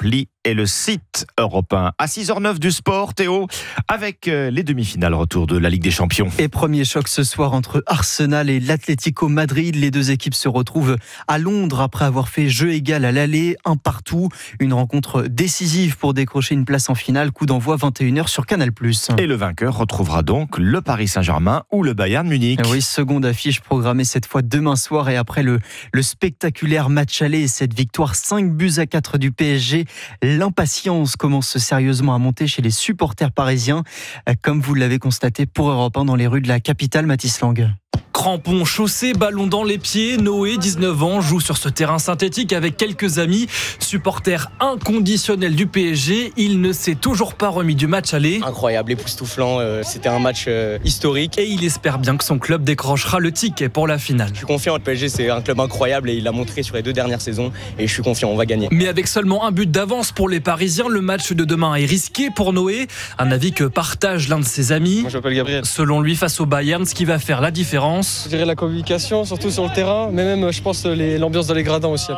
et le site Europe 1. À 6h09 du sport, Théo, avec les demi-finales retour de la Ligue des Champions. Et premier choc ce soir entre Arsenal et l'Atlético Madrid. Les deux équipes se retrouvent à Londres après avoir fait jeu égal à l'aller, 1-1. Une rencontre décisive pour décrocher une place en finale. Coup d'envoi 21h sur Canal+. Et le vainqueur retrouvera donc le Paris Saint-Germain ou le Bayern Munich. Oui, seconde affiche programmée cette fois demain soir. Et après le spectaculaire match aller et cette victoire 5-4 du PSG, l'impatience commence sérieusement à monter chez les supporters parisiens, comme vous l'avez constaté pour Europe 1 dans les rues de la capitale, Mathis Lang. Crampons chaussés, ballon dans les pieds, Noé, 19 ans, joue sur ce terrain synthétique avec quelques amis. Supporter inconditionnel du PSG, il ne s'est toujours pas remis du match aller. Incroyable, époustouflant, c'était un match historique. Et il espère bien que son club décrochera le ticket pour la finale. Je suis confiant, le PSG c'est un club incroyable et il l'a montré sur les 2 dernières saisons et je suis confiant, on va gagner. Mais avec seulement un but d'avance pour les Parisiens, le match de demain est risqué pour Noé. Un avis que partage l'un de ses amis. Moi je m'appelle Gabriel. Selon lui, face au Bayern, ce qui va faire la différence, je dirais la communication, surtout sur le terrain, mais même je pense l'ambiance dans les gradins aussi.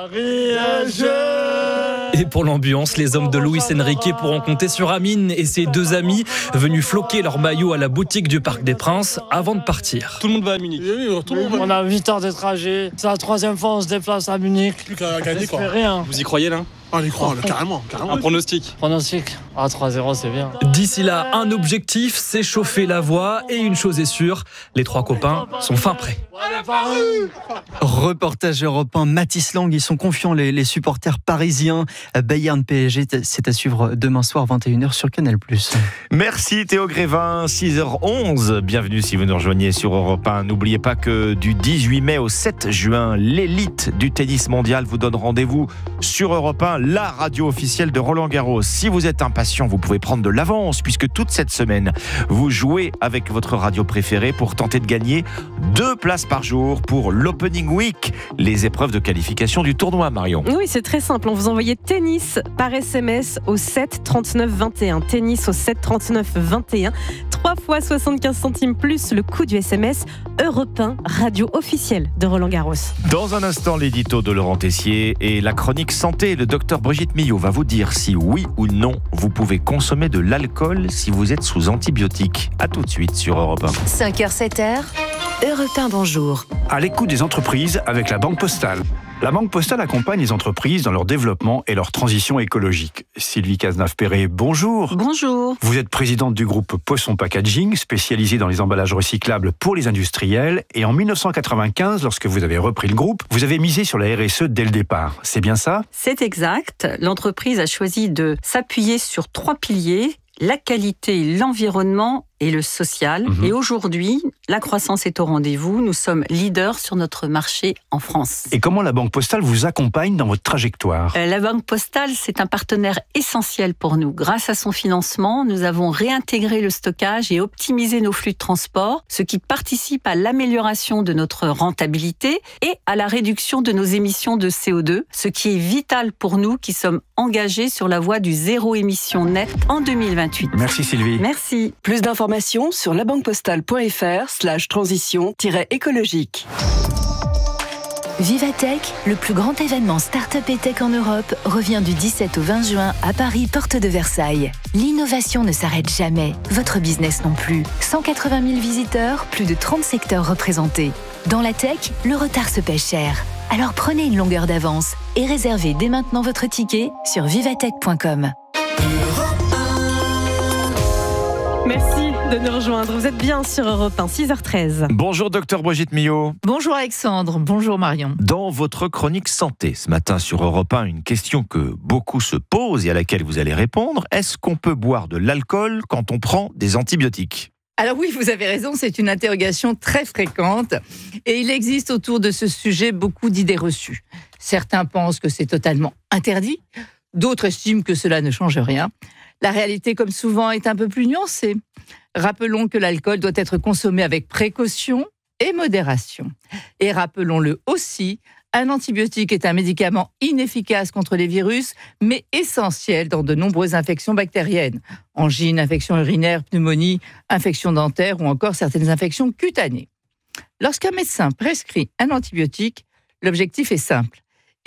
Et pour l'ambiance, les hommes de Luis Enrique pourront compter sur Amine et ses 2 amis venus floquer leur maillot à la boutique du Parc des Princes avant de partir. Tout le monde va à Munich. On a 8 heures de trajet. C'est la 3e fois on se déplace à Munich. Plus qu'à gagner quoi. Rien. Vous y croyez là? On y croit, carrément. Un pronostic. 3-0, c'est bien. D'ici là, un objectif, s'échauffer la voix. Et une chose est sûre, les 3 copains sont fin prêts. Reportage Europe 1, Mathis Lang, ils sont confiants les supporters parisiens. Bayern PSG, c'est à suivre demain soir 21h sur Canal+. Merci Théo Grévin, 6h11. Bienvenue si vous nous rejoignez sur Europe 1. N'oubliez pas que du 18 mai au 7 juin, l'élite du tennis mondial vous donne rendez-vous sur Europe 1, la radio officielle de Roland Garros. Si vous êtes impatient, vous pouvez prendre de l'avance puisque toute cette semaine, vous jouez avec votre radio préférée pour tenter de gagner 2 places par jour pour l'Opening Week, les épreuves de qualification du tournoi, Marion. Oui, c'est très simple. On vous envoyez tennis par SMS au 7 39 21. Tennis au 7 39 21. 3 fois 75 centimes plus le coût du SMS. Europe 1, radio officielle de Roland Garros. Dans un instant, l'édito de Laurent Tessier et la chronique santé. Le docteur Brigitte Millot va vous dire si oui ou non vous pouvez consommer de l'alcool si vous êtes sous antibiotiques. A tout de suite sur Europe 1. 5h, 7h, Europe 1, bonjour. À l'écoute des entreprises avec la Banque Postale. La Banque Postale accompagne les entreprises dans leur développement et leur transition écologique. Sylvie Cazenave-Perret, bonjour. Bonjour. Vous êtes présidente du groupe Poisson Packaging, spécialisé dans les emballages recyclables pour les industriels. Et en 1995, lorsque vous avez repris le groupe, vous avez misé sur la RSE dès le départ. C'est bien ça ? C'est exact. L'entreprise a choisi de s'appuyer sur 3 piliers. La qualité, l'environnement et le social. Et aujourd'hui, la croissance est au rendez-vous. Nous sommes leaders sur notre marché en France. Et comment la Banque Postale vous accompagne dans votre trajectoire ? La Banque Postale, c'est un partenaire essentiel pour nous. Grâce à son financement, nous avons réintégré le stockage et optimisé nos flux de transport, ce qui participe à l'amélioration de notre rentabilité et à la réduction de nos émissions de CO2, ce qui est vital pour nous qui sommes engagés sur la voie du zéro émission net en 2028. Merci Sylvie. Merci. Plus d'informations sur labanquepostale.fr/transition-écologique. Vivatech, le plus grand événement start-up et tech en Europe, revient du 17 au 20 juin à Paris, porte de Versailles. L'innovation ne s'arrête jamais, votre business non plus. 180 000 visiteurs, plus de 30 secteurs représentés. Dans la tech, le retard se paie cher. Alors prenez une longueur d'avance et réservez dès maintenant votre ticket sur vivatech.com. Merci de nous rejoindre. Vous êtes bien sur Europe 1, 6h13. Bonjour docteur Brigitte Millot. Bonjour Alexandre, bonjour Marion. Dans votre chronique santé ce matin sur Europe 1, une question que beaucoup se posent et à laquelle vous allez répondre. Est-ce qu'on peut boire de l'alcool quand on prend des antibiotiques ? Alors oui, vous avez raison, c'est une interrogation très fréquente et il existe autour de ce sujet beaucoup d'idées reçues. Certains pensent que c'est totalement interdit, d'autres estiment que cela ne change rien. La réalité, comme souvent, est un peu plus nuancée. Rappelons que l'alcool doit être consommé avec précaution et modération. Et rappelons-le aussi, un antibiotique est un médicament inefficace contre les virus, mais essentiel dans de nombreuses infections bactériennes. Angines, infections urinaires, pneumonie, infections dentaires ou encore certaines infections cutanées. Lorsqu'un médecin prescrit un antibiotique, l'objectif est simple.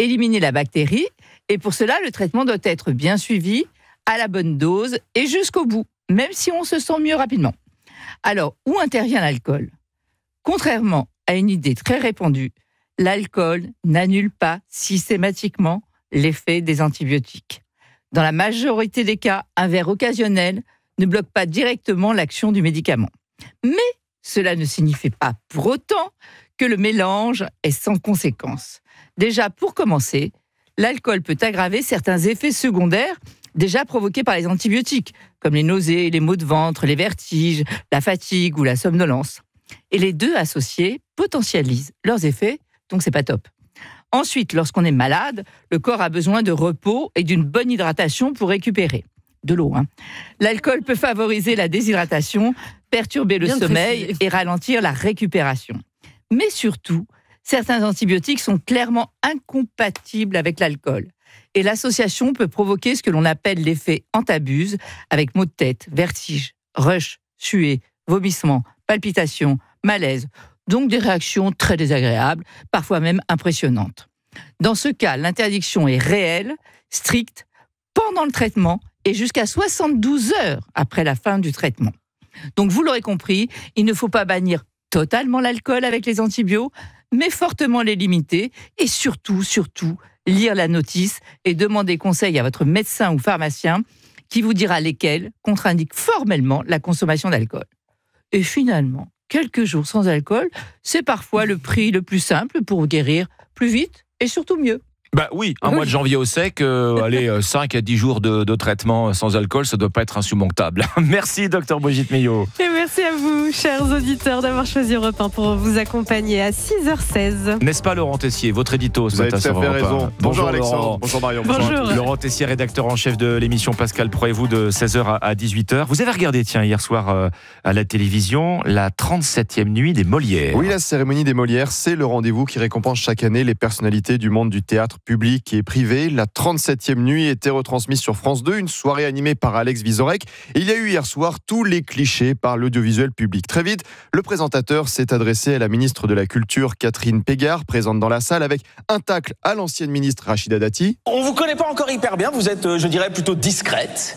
éliminer la bactérie. Et pour cela, le traitement doit être bien suivi, à la bonne dose et jusqu'au bout, même si on se sent mieux rapidement. Alors, où intervient l'alcool ? Contrairement à une idée très répandue, l'alcool n'annule pas systématiquement l'effet des antibiotiques. Dans la majorité des cas, un verre occasionnel ne bloque pas directement l'action du médicament. Mais cela ne signifie pas pour autant que le mélange est sans conséquence. Déjà, pour commencer, l'alcool peut aggraver certains effets secondaires déjà provoqués par les antibiotiques, comme les nausées, les maux de ventre, les vertiges, la fatigue ou la somnolence. Et les deux associés potentialisent leurs effets, donc c'est pas top. Ensuite, lorsqu'on est malade, le corps a besoin de repos et d'une bonne hydratation pour récupérer. De l'eau, hein. L'alcool peut favoriser la déshydratation, perturber le sommeil et ralentir la récupération. Mais surtout, certains antibiotiques sont clairement incompatibles avec l'alcool. Et l'association peut provoquer ce que l'on appelle l'effet antabuse, avec maux de tête, vertige, rush, suée, vomissement, palpitations, malaise. Donc des réactions très désagréables, parfois même impressionnantes. Dans ce cas, l'interdiction est réelle, stricte, pendant le traitement et jusqu'à 72 heures après la fin du traitement. Donc vous l'aurez compris, il ne faut pas bannir totalement l'alcool avec les antibiotiques, mais fortement les limiter et surtout, lire la notice et demander conseil à votre médecin ou pharmacien qui vous dira lesquels contre-indiquent formellement la consommation d'alcool. Et finalement, quelques jours sans alcool, c'est parfois le prix le plus simple pour guérir plus vite et surtout mieux. Bah oui, un mois de janvier au sec, 5 à 10 jours de traitement sans alcool, ça doit pas être insurmontable. Merci Dr Brigitte Millot. Et merci à vous, chers auditeurs, d'avoir choisi Europe 1 pour vous accompagner à 6h16. N'est-ce pas Laurent Tessier, votre édito ce matin sur Europe 1. Raison. Bonjour Alexandre, bonjour Marion. Bonjour. Laurent Tessier, rédacteur en chef de l'émission Pascal Pro et vous de 16h à 18h. Vous avez regardé, hier soir à la télévision, la 37e nuit des Molières. Oui, la cérémonie des Molières, c'est le rendez-vous qui récompense chaque année les personnalités du monde du théâtre public et privé. La 37e nuit était retransmise sur France 2, une soirée animée par Alex Vizorek. Et il y a eu hier soir tous les clichés par l'audiovisuel public. Très vite, le présentateur s'est adressé à la ministre de la Culture, Catherine Pégard, présente dans la salle, avec un tacle à l'ancienne ministre Rachida Dati. On vous connaît pas encore hyper bien, vous êtes, je dirais, plutôt discrète.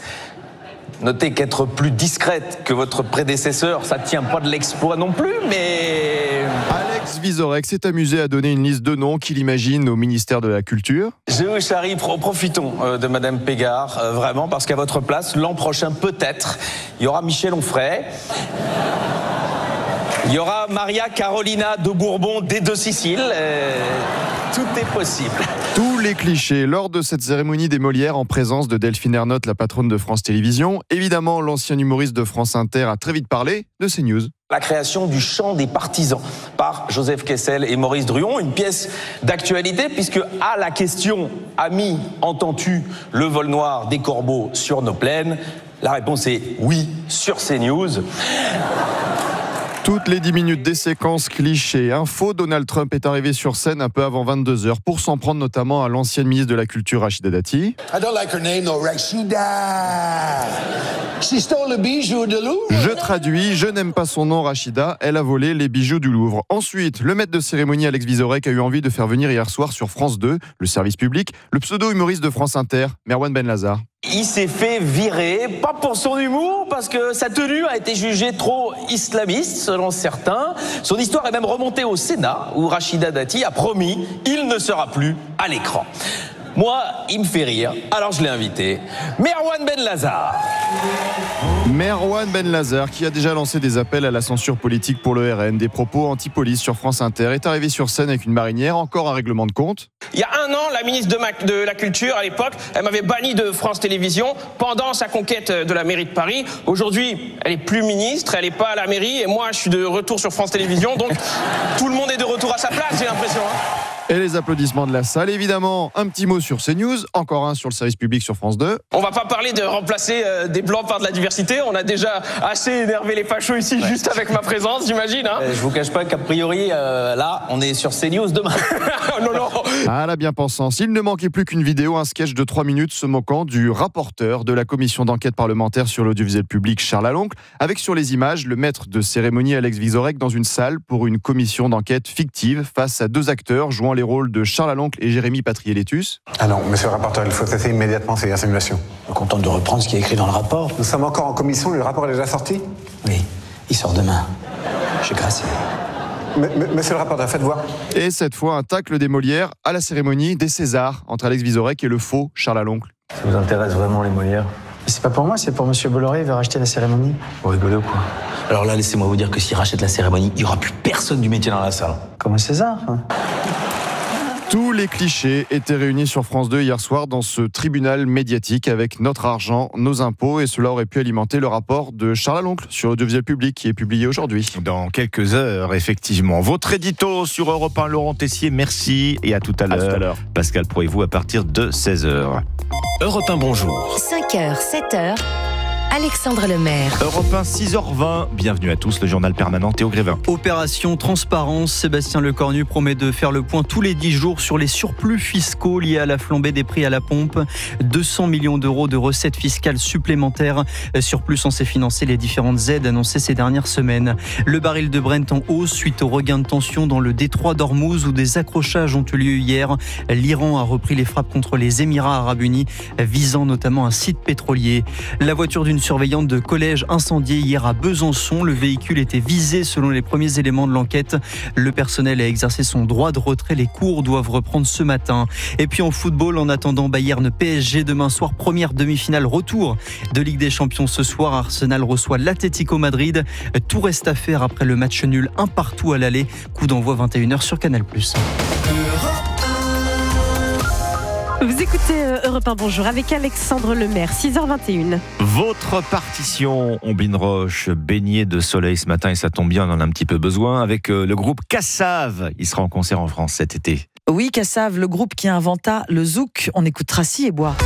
Notez qu'être plus discrète que votre prédécesseur, ça tient pas de l'exploit non plus, mais... Alex Vizorek s'est amusé à donner une liste de noms qu'il imagine au ministère de la Culture. Charlie, profitons de Madame Pégard, vraiment, parce qu'à votre place, l'an prochain, peut-être, il y aura Michel Onfray. Il y aura Maria Carolina de Bourbon des Deux Siciles. Tout est possible. Tous les clichés lors de cette cérémonie des Molières en présence de Delphine Ernotte, la patronne de France Télévisions. Évidemment, l'ancien humoriste de France Inter a très vite parlé de CNews. La création du Chant des Partisans par Joseph Kessel et Maurice Druon, une pièce d'actualité puisque à la question « Ami, entends-tu le vol noir des corbeaux sur nos plaines ?» La réponse est « Oui, sur CNews ». Toutes les 10 minutes des séquences clichés. Info, Donald Trump est arrivé sur scène un peu avant 22h pour s'en prendre notamment à l'ancienne ministre de la Culture, Rachida Dati. I don't like her name, no, Rachida. She stole the bijoux de Louvre. Je traduis, je n'aime pas son nom, Rachida. Elle a volé les bijoux du Louvre. Ensuite, le maître de cérémonie, Alex Vizorek, a eu envie de faire venir hier soir sur France 2, le service public, le pseudo-humoriste de France Inter, Merwan Benlazar. Il s'est fait virer, pas pour son humour, parce que sa tenue a été jugée trop islamiste, selon certains. Son histoire est même remontée au Sénat, où Rachida Dati a promis « il ne sera plus à l'écran ». Moi, il me fait rire, alors je l'ai invité. Merwan Benlazar. Merwan Benlazar, qui a déjà lancé des appels à la censure politique pour le RN, des propos anti-police sur France Inter, est arrivé sur scène avec une marinière, encore un règlement de compte. Il y a un an, la ministre de la Culture, à l'époque, elle m'avait banni de France Télévisions pendant sa conquête de la mairie de Paris. Aujourd'hui, elle est plus ministre, elle n'est pas à la mairie, et moi, je suis de retour sur France Télévisions, donc tout le monde est de retour à sa place, j'ai l'impression. Et les applaudissements de la salle, évidemment. Un petit mot sur CNews, encore un sur le service public sur France 2. On va pas parler de remplacer des blancs par de la diversité. On a déjà assez énervé les fachos ici, juste avec ma présence, j'imagine. Hein. Je vous cache pas qu'a priori, là, on est sur CNews demain. Non. À la bien-pensance, il ne manquait plus qu'une vidéo, un sketch de 3 minutes se moquant du rapporteur de la commission d'enquête parlementaire sur l'audiovisuel public, Charles Aloncle, avec sur les images le maître de cérémonie Alex Vizorek dans une salle pour une commission d'enquête fictive face à 2 acteurs jouant les rôles de Charles Aloncle et Jérémy Patrier-Létus. Ah non, monsieur le rapporteur, il faut cesser immédiatement ces insinuations. Je me contente de reprendre ce qui est écrit dans le rapport. Nous sommes encore en commission, le rapport est déjà sorti ? Oui, il sort demain. J'ai grassé. Monsieur le rapporteur, faites voir. Et cette fois, un tacle des Molières à la cérémonie des Césars entre Alex Vizorek et le faux Charles Aloncle. Ça vous intéresse vraiment les Molières ? C'est pas pour moi, c'est pour monsieur Bolloré, il veut racheter la cérémonie. Vous rigolez ou quoi ? Alors là, laissez-moi vous dire que s'il rachète la cérémonie, il n'y aura plus personne du métier dans la salle. Comme César, hein. Tous les clichés étaient réunis sur France 2 hier soir dans ce tribunal médiatique avec notre argent, nos impôts, et cela aurait pu alimenter le rapport de Charles Aloncle sur l'audiovisuel public qui est publié aujourd'hui. Dans quelques heures, effectivement. Votre édito sur Europe 1, Laurent Tessier, merci et à tout à l'heure. Pascal Pro et vous à partir de 16h. Europe 1, bonjour. 5h, 7h. Alexandre Lemaire. Europe 1, 6h20. Bienvenue à tous, le journal permanent Théo Grévin. Opération transparence. Sébastien Lecornu promet de faire le point tous les 10 jours sur les surplus fiscaux liés à la flambée des prix à la pompe. 200 millions d'euros de recettes fiscales supplémentaires. Surplus censé financer les différentes aides annoncées ces dernières semaines. Le baril de Brent en hausse suite au regain de tension dans le détroit d'Ormuz où des accrochages ont eu lieu hier. L'Iran a repris les frappes contre les Émirats arabes unis, visant notamment un site pétrolier. La voiture d'une surveillante de collège incendiée hier à Besançon. Le véhicule était visé selon les premiers éléments de l'enquête. Le personnel a exercé son droit de retrait. Les cours doivent reprendre ce matin. Et puis en football, en attendant Bayern PSG demain soir, première demi-finale retour de Ligue des Champions ce soir. Arsenal reçoit l'Atlético Madrid. Tout reste à faire après le match nul 1-1 à l'aller. Coup d'envoi 21h sur Canal+. Vous écoutez Europe 1, bonjour, avec Alexandre Lemaire, 6h21. Votre partition, Omblin Roche, baignée de soleil ce matin, et ça tombe bien, on en a un petit peu besoin, avec le groupe Kassav. Il sera en concert en France cet été. Oui, Kassav, le groupe qui inventa le zouk. On écoute Tracy et Bois.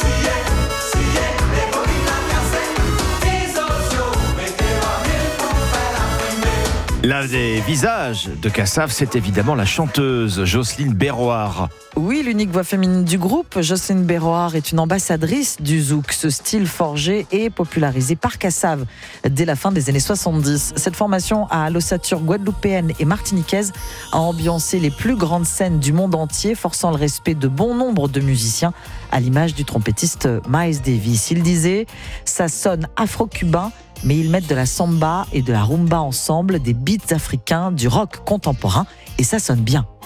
L'un des visages de Kassav, c'est évidemment la chanteuse Jocelyne Berroir. Oui, l'unique voix féminine du groupe, Jocelyne Berroir, est une ambassadrice du zouk. Ce style forgé et popularisé par Kassav dès la fin des années 70. Cette formation à l'ossature guadeloupéenne et martiniquaise a ambiancé les plus grandes scènes du monde entier, forçant le respect de bon nombre de musiciens, à l'image du trompettiste Miles Davis. Il disait « Ça sonne afro-cubain », mais ils mettent de la samba et de la rumba ensemble, des beats africains, du rock contemporain, et ça sonne bien.